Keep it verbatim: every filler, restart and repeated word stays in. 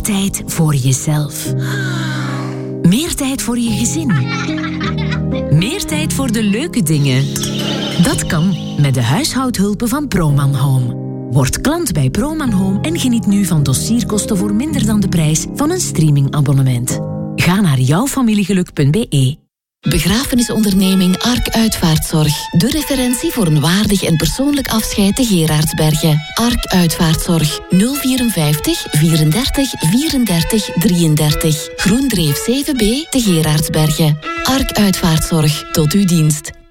tijd voor jezelf. Meer tijd voor je gezin. Meer tijd voor de leuke dingen. Dat kan met de huishoudhulpen van Proman Home. Word klant bij Proman Home en geniet nu van dossierkosten voor minder dan de prijs van een streamingabonnement. Ga naar jouwfamiliegeluk punt be. Begrafenisonderneming Ark Uitvaartzorg. De referentie voor een waardig en persoonlijk afscheid te Gerardsbergen. Ark Uitvaartzorg. nul vierenvijftig vierendertig vierendertig drieëndertig. Groendreef zeven B te Gerardsbergen. Ark Uitvaartzorg. Tot uw dienst.